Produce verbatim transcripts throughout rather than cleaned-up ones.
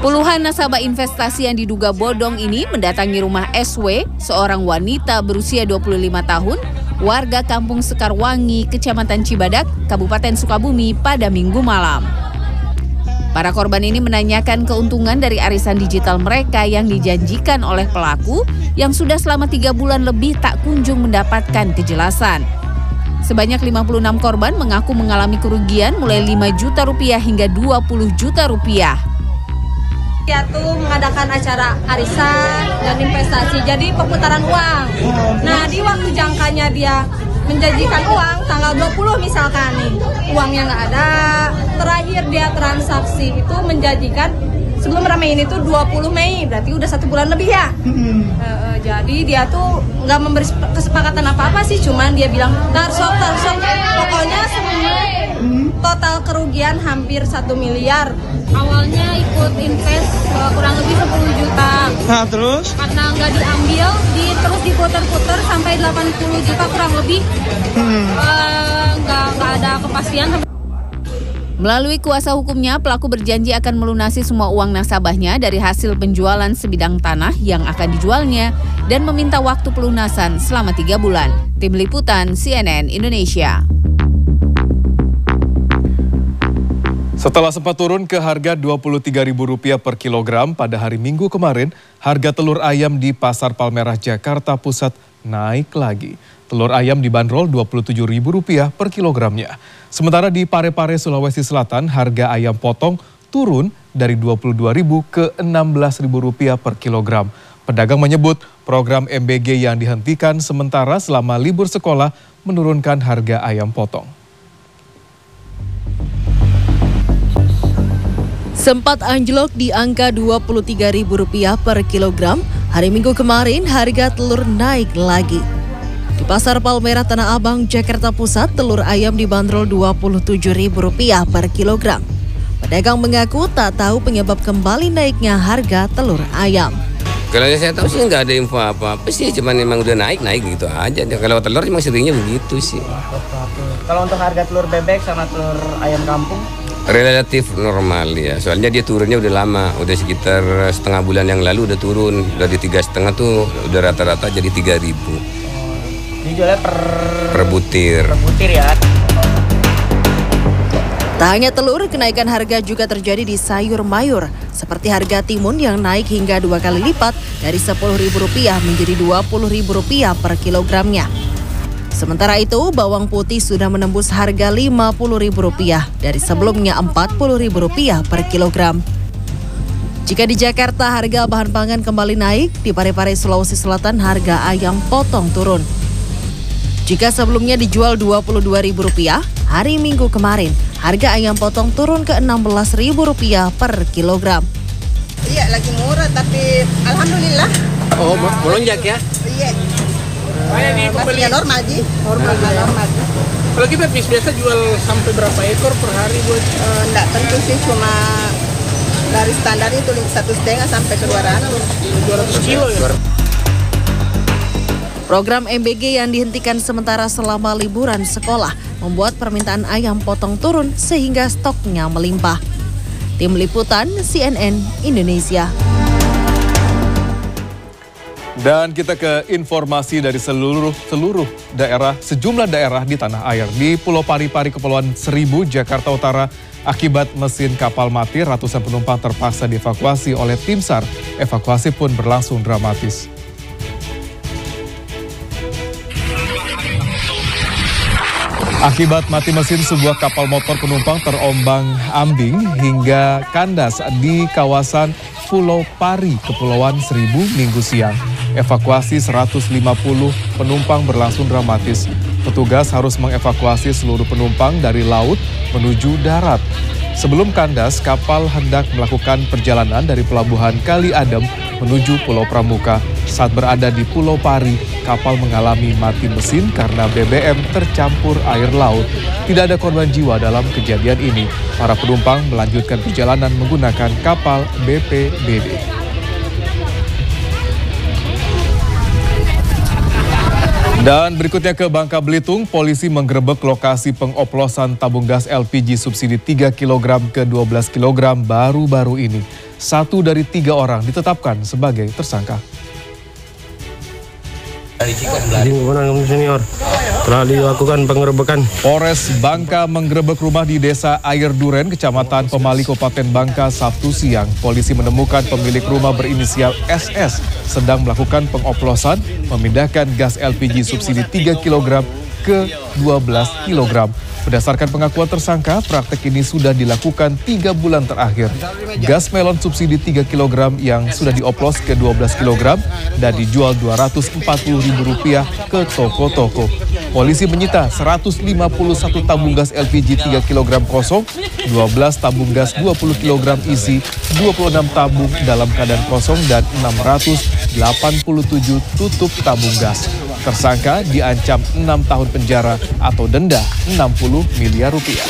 Puluhan nasabah investasi yang diduga bodong ini mendatangi rumah S W, seorang wanita berusia dua puluh lima tahun, warga Kampung Sekarwangi, Kecamatan Cibadak, Kabupaten Sukabumi pada Minggu malam. Para korban ini menanyakan keuntungan dari arisan digital mereka yang dijanjikan oleh pelaku yang sudah selama tiga bulan lebih tak kunjung mendapatkan kejelasan. Sebanyak lima puluh enam korban mengaku mengalami kerugian mulai lima juta rupiah hingga dua puluh juta rupiah. Dia tuh mengadakan acara arisan dan investasi, jadi perputaran uang. Nah, di waktu jangkanya dia menjanjikan uang tanggal dua puluh misalkan nih, uangnya nggak ada. Terakhir dia transaksi itu menjanjikan sebelum ramein itu dua puluh Mei, berarti udah satu bulan lebih ya. Hmm. E, e, jadi dia tuh nggak memberi kesepakatan apa-apa sih, cuman dia bilang tarsok tarsok, pokoknya semuanya total kerugian hampir satu miliar. Awalnya ikut invest uh, kurang lebih sepuluh juta. Nah, terus? Karena nggak diambil, di, terus diputer-puter sampai delapan puluh juta kurang lebih. Hmm. Uh, nggak, nggak ada kepastian. Melalui kuasa hukumnya, pelaku berjanji akan melunasi semua uang nasabahnya dari hasil penjualan sebidang tanah yang akan dijualnya dan meminta waktu pelunasan selama tiga bulan. Tim Liputan C N N Indonesia. Setelah sempat turun ke harga dua puluh tiga ribu rupiah per kilogram pada hari Minggu kemarin, harga telur ayam di Pasar Palmerah, Jakarta Pusat naik lagi. Telur ayam dibanderol dua puluh tujuh ribu rupiah per kilogramnya. Sementara di Parepare, Sulawesi Selatan, harga ayam potong turun dari dua puluh dua ribu ke enam belas ribu rupiah per kilogram. Pedagang menyebut program M B G yang dihentikan sementara selama libur sekolah menurunkan harga ayam potong. Sempat anjlok di angka dua puluh tiga ribu rupiah per kilogram, hari Minggu kemarin harga telur naik lagi. Di Pasar Palmerah Tanah Abang, Jakarta Pusat, telur ayam dibanderol dua puluh tujuh ribu rupiah per kilogram. Pedagang mengaku tak tahu penyebab kembali naiknya harga telur ayam. Kalau saya tahu sih nggak ada info apa-apa sih, cuman memang udah naik-naik gitu aja. Kalau telur memang seringnya begitu sih. Kalau untuk harga telur bebek sama telur ayam kampung? Relatif normal ya, soalnya dia turunnya udah lama, udah sekitar setengah bulan yang lalu udah turun, dari tiga setengah tuh udah rata-rata jadi tiga ribu. Dijualnya per per butir. Per butir ya. Tak hanya telur, kenaikan harga juga terjadi di sayur mayur, seperti harga timun yang naik hingga dua kali lipat dari sepuluh ribu rupiah menjadi dua puluh ribu rupiah per kilogramnya. Sementara itu, bawang putih sudah menembus harga lima puluh ribu rupiah dari sebelumnya empat puluh ribu rupiah per kilogram. Jika di Jakarta harga bahan pangan kembali naik, di Parepare, Sulawesi Selatan harga ayam potong turun. Jika sebelumnya dijual dua puluh dua ribu rupiah, hari Minggu kemarin harga ayam potong turun ke enam belas ribu rupiah per kilogram. Iya, lagi murah tapi alhamdulillah. Oh, melonjak ya? Iya. Masih Masih normal ji, normal normal. Kalau kita biasa jual sampai berapa ekor per hari buat? Uh, enggak tentu sih, cuma dari standar itu satu setengah sampai ke dua ratus. dua ratus kilo ya. Program M B G yang dihentikan sementara selama liburan sekolah membuat permintaan ayam potong turun sehingga stoknya melimpah. Tim Liputan C N N Indonesia. Dan kita ke informasi dari seluruh seluruh daerah, sejumlah daerah di tanah air. Di Pulau Pari-Pari, Kepulauan Seribu, Jakarta Utara, akibat mesin kapal mati, ratusan penumpang terpaksa dievakuasi oleh tim SAR. Evakuasi pun berlangsung dramatis. Akibat mati mesin, sebuah kapal motor penumpang terombang-ambing hingga kandas di kawasan Pulau Pari, Kepulauan Seribu, Minggu siang. Evakuasi seratus lima puluh penumpang berlangsung dramatis. Petugas harus mengevakuasi seluruh penumpang dari laut menuju darat. Sebelum kandas, kapal hendak melakukan perjalanan dari Pelabuhan Kali Adem menuju Pulau Pramuka. Saat berada di Pulau Pari, kapal mengalami mati mesin karena B B M tercampur air laut. Tidak ada korban jiwa dalam kejadian ini. Para penumpang melanjutkan perjalanan menggunakan kapal B P B D. Dan berikutnya ke Bangka Belitung, polisi menggerebek lokasi pengoplosan tabung gas L P G subsidi tiga kilogram ke dua belas kilogram baru-baru ini. Satu dari tiga orang ditetapkan sebagai tersangka. Senior telah dilakukan penggerebekan. Polres Bangka menggerebek rumah di Desa Air Duren, Kecamatan Pemali, Kabupaten Bangka, Sabtu siang. Polisi menemukan pemilik rumah berinisial S S sedang melakukan pengoplosan memindahkan gas L P G subsidi tiga kilogram ke dua belas kilogram. Berdasarkan pengakuan tersangka, praktek ini sudah dilakukan tiga bulan terakhir. Gas melon subsidi tiga kilogram yang sudah dioplos ke dua belas kilogram dan dijual dua ratus empat puluh ribu rupiah ke toko-toko. Polisi menyita seratus lima puluh satu tabung gas L P G tiga kilogram kosong, dua belas tabung gas dua puluh kilogram isi, dua puluh enam tabung dalam keadaan kosong, dan enam ratus delapan puluh tujuh tutup tabung gas. Tersangka diancam enam tahun penjara atau denda enam puluh miliar rupiah.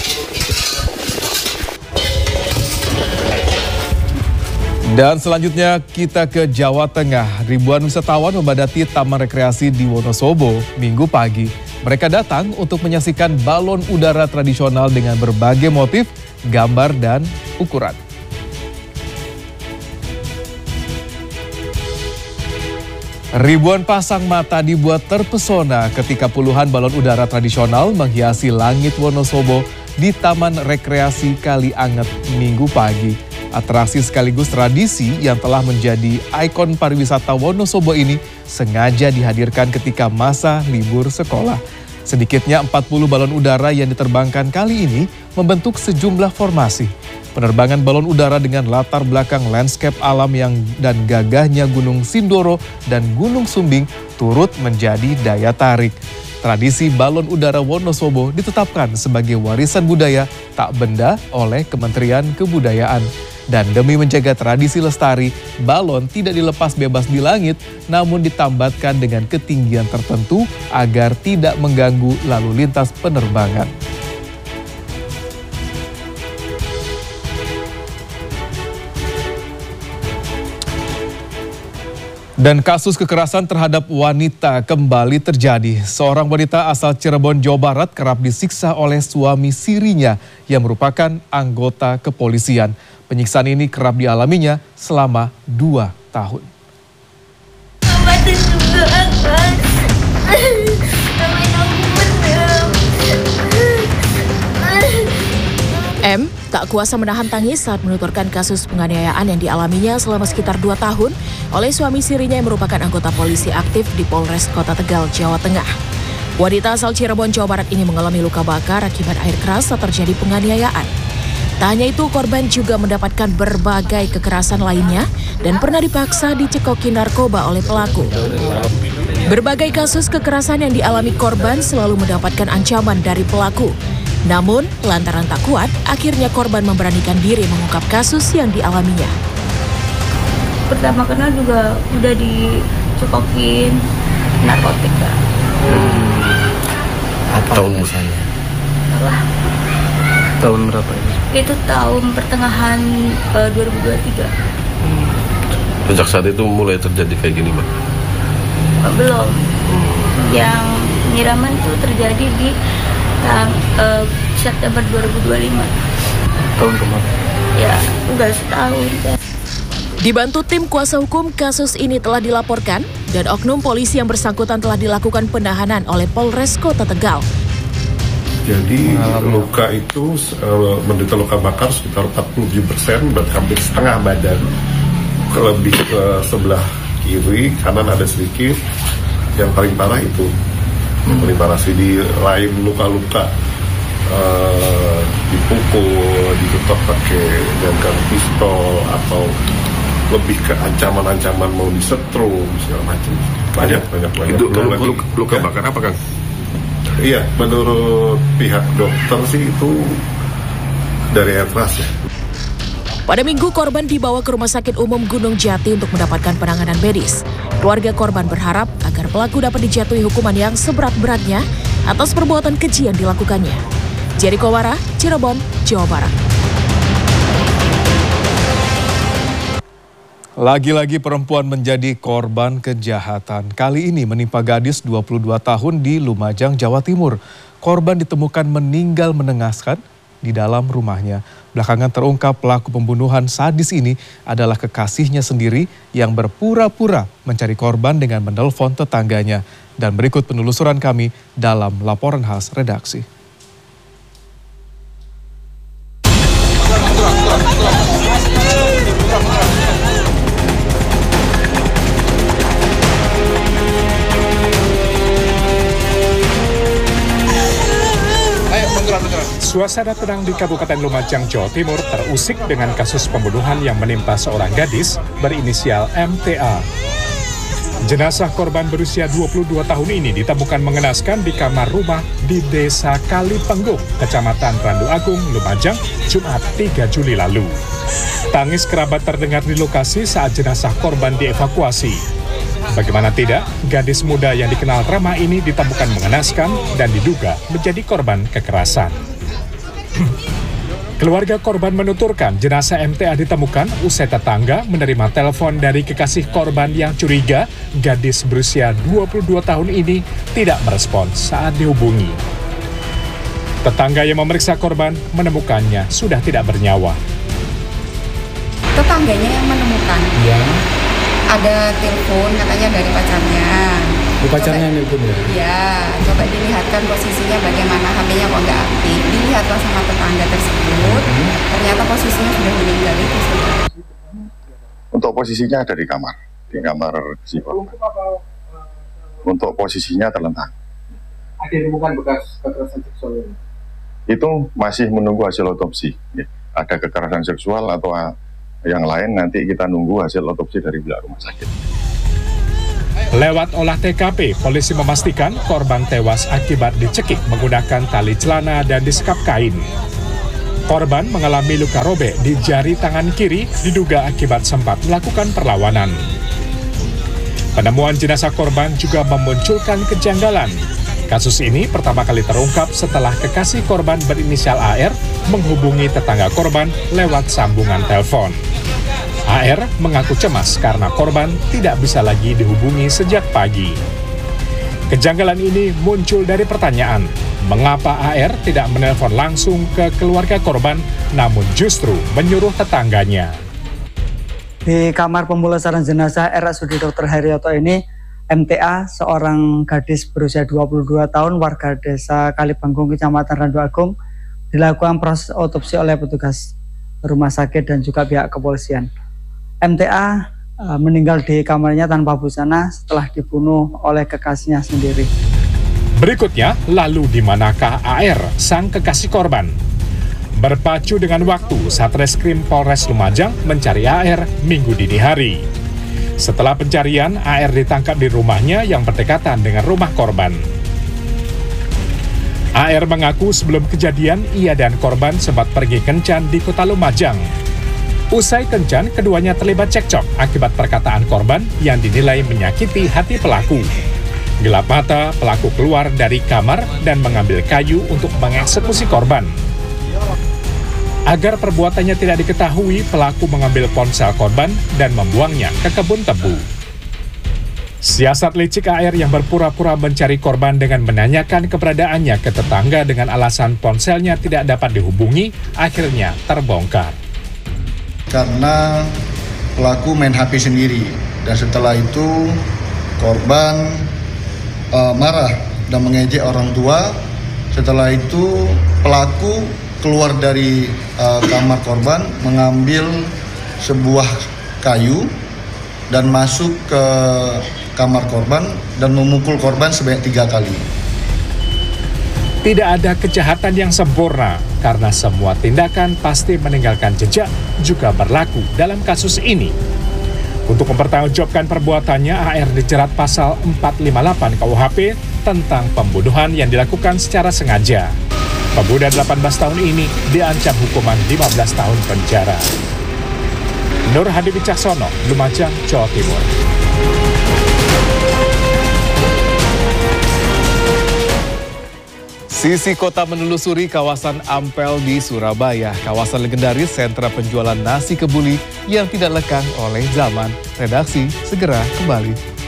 Dan selanjutnya kita ke Jawa Tengah. Ribuan wisatawan memadati Taman Rekreasi di Wonosobo Minggu pagi. Mereka datang untuk menyaksikan balon udara tradisional dengan berbagai motif, gambar, dan ukuran. Ribuan pasang mata dibuat terpesona ketika puluhan balon udara tradisional menghiasi langit Wonosobo di Taman Rekreasi Kalianget Minggu pagi. Atraksi sekaligus tradisi yang telah menjadi ikon pariwisata Wonosobo ini sengaja dihadirkan ketika masa libur sekolah. Sedikitnya empat puluh balon udara yang diterbangkan kali ini membentuk sejumlah formasi. Penerbangan balon udara dengan latar belakang landscape alam yang dan gagahnya Gunung Sindoro dan Gunung Sumbing turut menjadi daya tarik. Tradisi balon udara Wonosobo ditetapkan sebagai warisan budaya tak benda oleh Kementerian Kebudayaan. Dan demi menjaga tradisi lestari, balon tidak dilepas bebas di langit, namun ditambatkan dengan ketinggian tertentu agar tidak mengganggu lalu lintas penerbangan. Dan kasus kekerasan terhadap wanita kembali terjadi. Seorang wanita asal Cirebon, Jawa Barat kerap disiksa oleh suami sirinya yang merupakan anggota kepolisian. Penyiksaan ini kerap dialaminya selama dua tahun. M tak kuasa menahan tangis saat menuturkan kasus penganiayaan yang dialaminya selama sekitar dua tahun oleh suami sirinya yang merupakan anggota polisi aktif di Polres Kota Tegal, Jawa Tengah. Wanita asal Cirebon, Jawa Barat ini mengalami luka bakar akibat air keras saat terjadi penganiayaan. Tak hanya itu, korban juga mendapatkan berbagai kekerasan lainnya dan pernah dipaksa dicekoki narkoba oleh pelaku. Berbagai kasus kekerasan yang dialami korban selalu mendapatkan ancaman dari pelaku. Namun, lantaran tak kuat, akhirnya korban memberanikan diri mengungkap kasus yang dialaminya. Pertama kenal juga udah dicekokin narkotika. Hmm. Apa tahun misalnya? Salah. Tahun berapa ini? Itu tahun pertengahan uh, dua ribu dua puluh tiga. Hmm. Sejak saat itu mulai terjadi kayak gini, Mbak? Uh, belum. Hmm. Yang penyiraman itu terjadi di tang, uh, September dua ribu dua puluh lima. Tahun kemarin? Ya, udah setahun. Ya. Dibantu tim kuasa hukum, kasus ini telah dilaporkan dan oknum polisi yang bersangkutan telah dilakukan penahanan oleh Polres Kota Tegal. Jadi luka itu uh, menderita luka bakar sekitar empat puluh tujuh persen, berarti hampir setengah badan, lebih ke sebelah kiri, kanan ada sedikit. Yang paling parah itu, yang paling parah sih di lain luka-luka uh, dipukul, ditutup pakai dengan pistol atau lebih ke ancaman-ancaman mau disetrum segala macam. Banyak banyak banyak. Itu luka, luka ya. Bakar apa, Kang? Iya, menurut pihak dokter sih itu dari air keras ya. Pada Minggu, korban dibawa ke Rumah Sakit Umum Gunung Jati untuk mendapatkan penanganan medis. Keluarga korban berharap agar pelaku dapat dijatuhi hukuman yang seberat-beratnya atas perbuatan keji yang dilakukannya. Jeri Kowara, Cirebon, Jawa Barat. Lagi-lagi perempuan menjadi korban kejahatan. Kali ini menimpa gadis dua puluh dua tahun di Lumajang, Jawa Timur. Korban ditemukan meninggal mengenaskan di dalam rumahnya. Belakangan terungkap pelaku pembunuhan sadis ini adalah kekasihnya sendiri yang berpura-pura mencari korban dengan menelpon tetangganya. Dan berikut penelusuran kami dalam laporan khas redaksi. Suasana tenang di Kabupaten Lumajang, Jawa Timur terusik dengan kasus pembunuhan yang menimpa seorang gadis berinisial M T A. Jenazah korban berusia dua puluh dua tahun ini ditemukan mengenaskan di kamar rumah di Desa Kalipenggung, Kecamatan Randu Agung, Lumajang, Jumat tiga Juli lalu. Tangis kerabat terdengar di lokasi saat jenazah korban dievakuasi. Bagaimana tidak, gadis muda yang dikenal ramah ini ditemukan mengenaskan dan diduga menjadi korban kekerasan. Keluarga korban menuturkan jenazah M T A ditemukan usai tetangga menerima telepon dari kekasih korban yang curiga gadis berusia dua puluh dua tahun ini tidak merespons saat dihubungi. Tetangga yang memeriksa korban menemukannya sudah tidak bernyawa. Tetangganya yang menemukan. Ya. Ada telepon katanya dari pacarnya. Di pacarnya yang telepon ya? Iya, coba dilihatkan posisinya bagaimana, H P-nya kok nggak aktif. Dilihatlah sama tetangga tersebut, hmm. ternyata posisinya sudah meninggal itu sudah. Untuk posisinya ada di kamar, di kamar si korban. Untuk posisinya terlentang. Ada ditemukan bekas kekerasan seksual ini? Itu masih menunggu hasil otopsi. Ada kekerasan seksual atau yang lain nanti kita nunggu hasil otopsi dari pihak rumah sakit. Lewat olah T K P, polisi memastikan korban tewas akibat dicekik menggunakan tali celana dan disekap kain. Korban mengalami luka robek di jari tangan kiri, diduga akibat sempat melakukan perlawanan. Penemuan jenazah korban juga memunculkan kejanggalan. Kasus ini pertama kali terungkap setelah kekasih korban berinisial A R menghubungi tetangga korban lewat sambungan telepon. A R mengaku cemas karena korban tidak bisa lagi dihubungi sejak pagi. Kejanggalan ini muncul dari pertanyaan, mengapa A R tidak menelpon langsung ke keluarga korban, namun justru menyuruh tetangganya. Di kamar pemulasaran jenazah R S U D Dokter Herianto ini, M T A, seorang gadis berusia dua puluh dua tahun, warga Desa Kalipenggung, Kecamatan Randu Agung, dilakukan proses otopsi oleh petugas rumah sakit dan juga pihak kepolisian. M T A uh, meninggal di kamarnya tanpa busana setelah dibunuh oleh kekasihnya sendiri. Berikutnya, lalu di manakah A R, sang kekasih korban? Berpacu dengan waktu, Satreskrim Polres Lumajang mencari A R Minggu dini hari. Setelah pencarian, A R ditangkap di rumahnya yang berdekatan dengan rumah korban. A R mengaku sebelum kejadian, ia dan korban sempat pergi kencan di kota Lumajang. Usai kencan, keduanya terlibat cekcok akibat perkataan korban yang dinilai menyakiti hati pelaku. Gelap mata, pelaku keluar dari kamar dan mengambil kayu untuk mengeksekusi korban. Agar perbuatannya tidak diketahui, pelaku mengambil ponsel korban dan membuangnya ke kebun tebu. Siasat licik A R yang berpura-pura mencari korban dengan menanyakan keberadaannya ke tetangga dengan alasan ponselnya tidak dapat dihubungi, akhirnya terbongkar. Karena pelaku main H P sendiri, dan setelah itu korban uh, marah dan mengejek orang tua. Setelah itu pelaku keluar dari uh, kamar korban, mengambil sebuah kayu dan masuk ke kamar korban dan memukul korban sebanyak tiga kali. Tidak ada kejahatan yang sempurna, karena semua tindakan pasti meninggalkan jejak, juga berlaku dalam kasus ini. Untuk mempertanggungjawabkan perbuatannya, A R dijerat pasal empat ratus lima puluh delapan K U H P tentang pembunuhan yang dilakukan secara sengaja. Pemuda delapan belas tahun ini diancam hukuman lima belas tahun penjara. Nur Hadi Wicaksono, Lumajang, Jawa Timur. Sisi kota menelusuri kawasan Ampel di Surabaya, kawasan legendaris sentra penjualan nasi kebuli yang tidak lekang oleh zaman. Redaksi segera kembali.